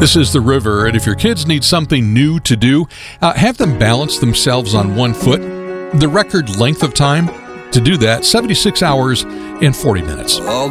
This is The River, and if your kids need something new to do, have them balance themselves on one foot. The record length of time to do that, 76 hours and 40 minutes.